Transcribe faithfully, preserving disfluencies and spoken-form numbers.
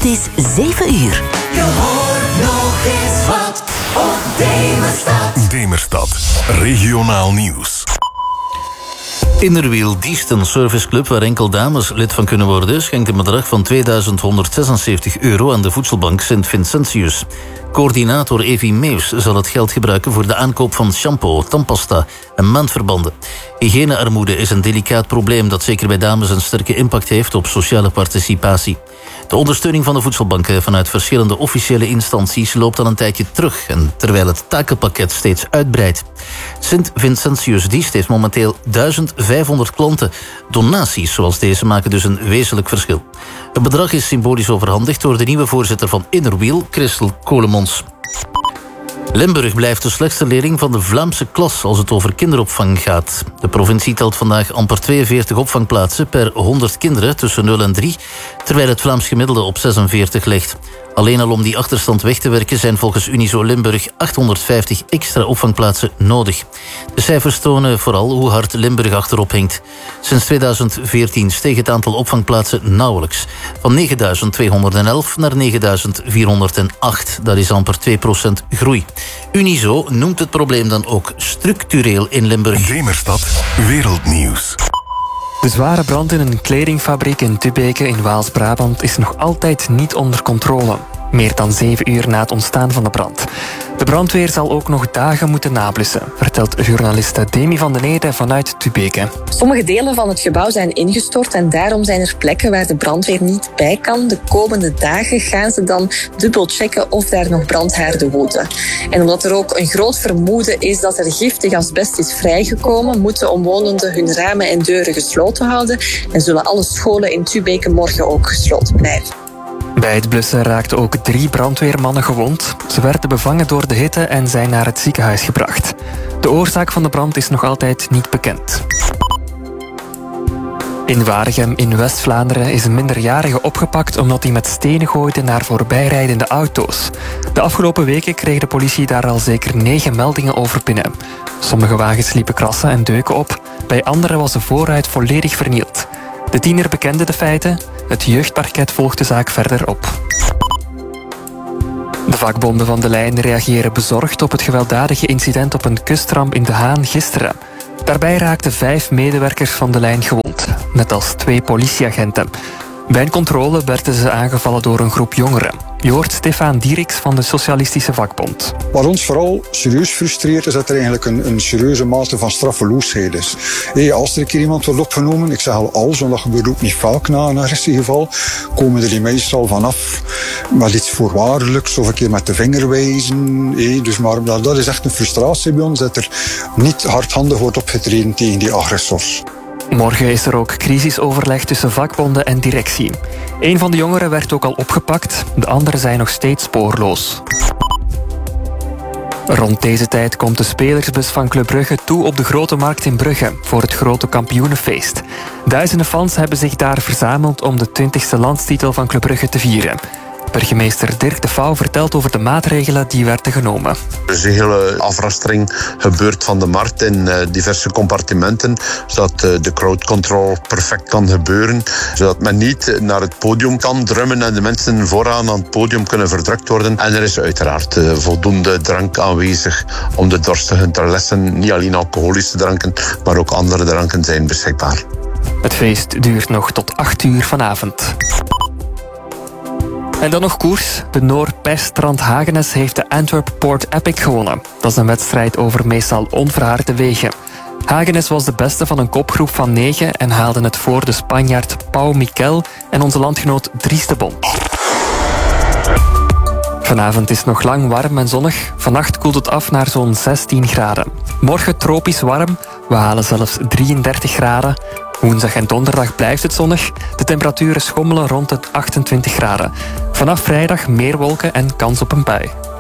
is zeven uur. Je hoort nog eens wat op Demerstad. Demerstad, regionaal nieuws. Innerwiel Diesten Service Club, waar enkel dames lid van kunnen worden, schenkt een bedrag van tweeduizend honderdzesenzeventig euro aan de voedselbank Sint Vincentius. Coördinator Evi Meus zal het geld gebruiken voor de aankoop van shampoo, tandpasta en maandverbanden. Hygiënearmoede is een delicaat probleem dat zeker bij dames een sterke impact heeft op sociale participatie. De ondersteuning van de voedselbanken vanuit verschillende officiële instanties loopt al een tijdje terug, en terwijl het takenpakket steeds uitbreidt. Sint Vincentius Diest heeft momenteel duizend vijfhonderd klanten. Donaties zoals deze maken dus een wezenlijk verschil. Het bedrag is symbolisch overhandigd door de nieuwe voorzitter van Innerwiel, Christel Kolemons. Limburg blijft de slechtste leerling van de Vlaamse klas als het over kinderopvang gaat. De provincie telt vandaag amper tweeënveertig opvangplaatsen per honderd kinderen tussen nul en drie, terwijl het Vlaams gemiddelde op zesenveertig ligt. Alleen al om die achterstand weg te werken zijn volgens Unizo Limburg achthonderdvijftig extra opvangplaatsen nodig. De cijfers tonen vooral hoe hard Limburg achterop hinkt. Sinds tweeduizend veertien steeg het aantal opvangplaatsen nauwelijks. Van negenduizend tweehonderdelf naar negenduizend vierhonderdacht. Dat is amper twee procent groei. Unizo noemt het probleem dan ook structureel in Limburg. Demerstad, wereldnieuws. De zware brand in een kledingfabriek in Tubeke in Waals-Brabant is nog altijd niet onder controle. Meer dan zeven uur na het ontstaan van de brand. De brandweer zal ook nog dagen moeten nablussen, vertelt journaliste Demi van den Ede vanuit Tubeke. Sommige delen van het gebouw zijn ingestort en daarom zijn er plekken waar de brandweer niet bij kan. De komende dagen gaan ze dan dubbel checken of daar nog brandhaarden woeden. En omdat er ook een groot vermoeden is dat er giftig asbest is vrijgekomen, moeten omwonenden hun ramen en deuren gesloten houden en zullen alle scholen in Tubeke morgen ook gesloten blijven. Bij het blussen raakten ook drie brandweermannen gewond. Ze werden bevangen door de hitte en zijn naar het ziekenhuis gebracht. De oorzaak van de brand is nog altijd niet bekend. In Waregem in West-Vlaanderen is een minderjarige opgepakt omdat hij met stenen gooide naar voorbijrijdende auto's. De afgelopen weken kreeg de politie daar al zeker negen meldingen over binnen. Sommige wagens liepen krassen en deuken op. Bij andere was de voorruit volledig vernield. De tiener bekende de feiten. Het jeugdparket volgt de zaak verder op. De vakbonden van de lijn reageren bezorgd op het gewelddadige incident op een kustramp in De Haan gisteren. Daarbij raakten vijf medewerkers van de lijn gewond, net als twee politieagenten. Bij een controle werden ze aangevallen door een groep jongeren. Je hoort Stefan Dieriks van de Socialistische Vakbond. Wat ons vooral serieus frustreert is dat er eigenlijk een, een serieuze mate van straffeloosheid is. Hey, als er een keer iemand wordt opgenomen, ik zeg al als, want dat gebeurt ook niet vaak na een agressiegeval, komen er die meestal vanaf met iets voorwaardelijks of een keer met de vinger wijzen. Hey, dus maar dat, dat is echt een frustratie bij ons, dat er niet hardhandig wordt opgetreden tegen die agressors. Morgen is er ook crisisoverleg tussen vakbonden en directie. Een van de jongeren werd ook al opgepakt, de anderen zijn nog steeds spoorloos. Rond deze tijd komt de spelersbus van Club Brugge toe op de Grote Markt in Brugge voor het grote kampioenenfeest. Duizenden fans hebben zich daar verzameld om de twintigste landstitel van Club Brugge te vieren. Burgemeester Dirk de Vouw vertelt over de maatregelen die werden genomen. Er is een hele afrastering gebeurd van de markt in uh, diverse compartimenten, zodat uh, de crowd control perfect kan gebeuren, zodat men niet naar het podium kan drummen en de mensen vooraan aan het podium kunnen verdrukt worden. En er is uiteraard uh, voldoende drank aanwezig om de dorstigen te lessen. Niet alleen alcoholische dranken, maar ook andere dranken zijn beschikbaar. Het feest duurt nog tot acht uur vanavond. En dan nog koers. De Noor Perstrand Hagenes heeft de Antwerp Port Epic gewonnen. Dat is een wedstrijd over meestal onverharde wegen. Hagenes was de beste van een kopgroep van negen en haalde het voor de Spanjaard Pau Miquel en onze landgenoot Dries de Bont. Vanavond is het nog lang warm en zonnig. Vannacht koelt het af naar zo'n zestien graden. Morgen tropisch warm. We halen zelfs drieëndertig graden. Woensdag en donderdag blijft het zonnig. De temperaturen schommelen rond de achtentwintig graden. Vanaf vrijdag meer wolken en kans op een bui.